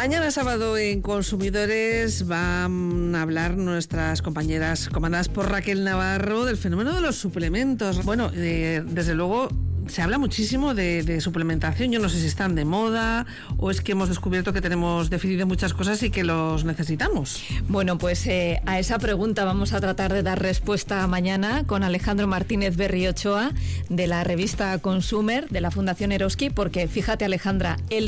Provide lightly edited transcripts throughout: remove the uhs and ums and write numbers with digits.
Mañana sábado en Consumidores van a hablar nuestras compañeras comandadas por Raquel Navarro del fenómeno de los suplementos. Bueno, desde luego se habla muchísimo de suplementación. Yo no sé si están de moda o es que hemos descubierto que tenemos déficit de muchas cosas y que los necesitamos. Bueno, pues a esa pregunta vamos a tratar de dar respuesta mañana con Alejandro Martínez Berriochoa de la revista Consumer de la Fundación Eroski, porque fíjate, Alejandra, el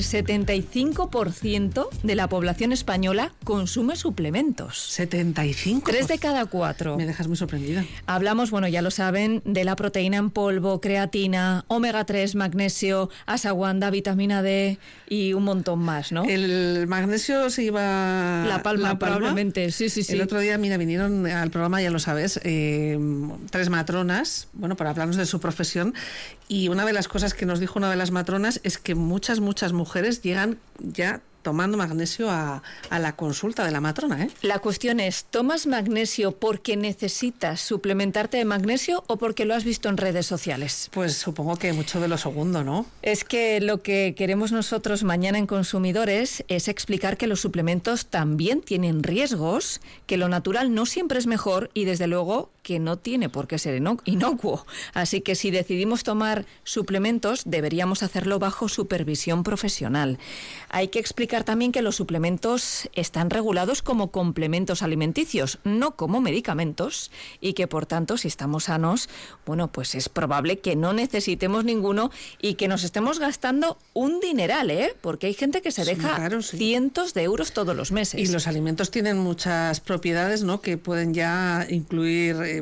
75% de la población española consume suplementos. ¿75? 3 de cada 4. Me dejas muy sorprendida. Hablamos, bueno, ya lo saben, de la proteína en polvo, creatina, omega 3, magnesio, ashwagandha, vitamina D y un montón más, ¿no? El magnesio se iba... La palma, probablemente, sí. El otro día, mira, vinieron al programa, ya lo sabes, 3 matronas, bueno, para hablarnos de su profesión, y una de las cosas que nos dijo una de las matronas es que muchas mujeres llegan ya tomando magnesio a la consulta de la matrona, ¿eh? La cuestión es, ¿tomas magnesio porque necesitas suplementarte de magnesio o porque lo has visto en redes sociales? Pues supongo que mucho de lo segundo, ¿no? Es que lo que queremos nosotros mañana en Consumidores es explicar que los suplementos también tienen riesgos, que lo natural no siempre es mejor y desde luego que no tiene por qué ser inocuo. Así que si decidimos tomar suplementos, deberíamos hacerlo bajo supervisión profesional. Hay que explicar también que los suplementos están regulados como complementos alimenticios, no como medicamentos, y que por tanto, si estamos sanos, bueno, pues es probable que no necesitemos ninguno y que nos estemos gastando un dineral, ¿eh? Porque hay gente que se deja cientos de euros todos los meses. Y los alimentos tienen muchas propiedades, ¿no?, que pueden ya incluir,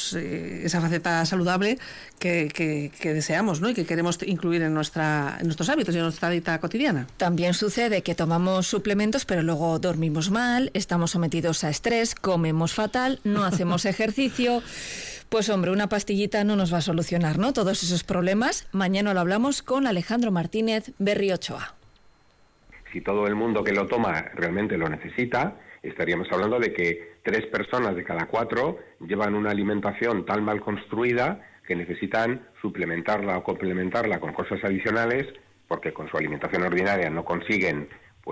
esa faceta saludable que deseamos, ¿no?, y que queremos incluir en nuestros hábitos y en nuestra dieta cotidiana. También sucede que tomamos suplementos, pero luego dormimos mal, estamos sometidos a estrés, comemos fatal, no hacemos ejercicio. Pues hombre, una pastillita no nos va a solucionar, ¿no?, todos esos problemas. Mañana lo hablamos con Alejandro Martínez Berriochoa. Si todo el mundo que lo toma realmente lo necesita, estaríamos hablando de que 3 personas de cada 4 llevan una alimentación tan mal construida que necesitan suplementarla o complementarla con cosas adicionales, porque con su alimentación ordinaria no consiguen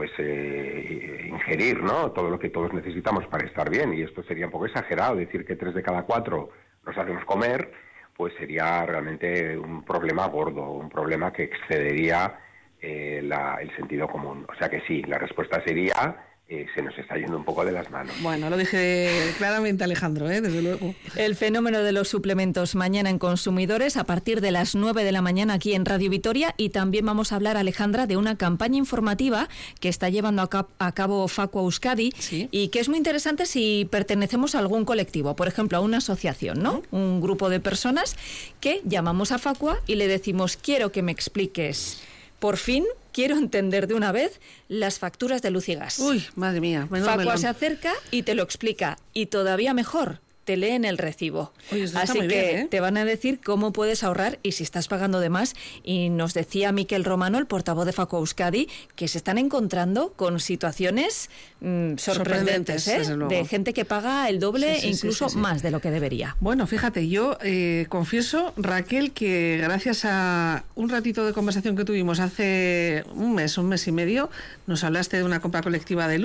ingerir, ¿no?, todo lo que todos necesitamos para estar bien. Y esto sería un poco exagerado, decir que 3 de cada 4 nos hacemos comer, pues sería realmente un problema gordo, un problema que excedería el sentido común. O sea que sí, la respuesta sería... se nos está yendo un poco de las manos. Bueno, lo dije claramente, Alejandro, desde luego. El fenómeno de los suplementos mañana en Consumidores a partir de las 9 de la mañana aquí en Radio Vitoria, y también vamos a hablar, Alejandra, de una campaña informativa que está llevando a cabo Facua Euskadi, ¿sí?, y que es muy interesante si pertenecemos a algún colectivo, por ejemplo a una asociación, ¿no? Un grupo de personas que llamamos a Facua y le decimos: quiero que me expliques, por fin, quiero entender de una vez las facturas de luz y gas. Uy, madre mía. Facua se acerca y te lo explica. Y todavía mejor, te leen el recibo. Oye, así que bien, ¿eh? Te van a decir cómo puedes ahorrar y si estás pagando de más. Y nos decía Miquel Romano, el portavoz de Facua Euskadi, que se están encontrando con situaciones sorprendentes, de gente que paga el doble e incluso más de lo que debería. Bueno, fíjate, yo confieso, Raquel, que gracias a un ratito de conversación que tuvimos hace un mes y medio, nos hablaste de una compra colectiva de luz.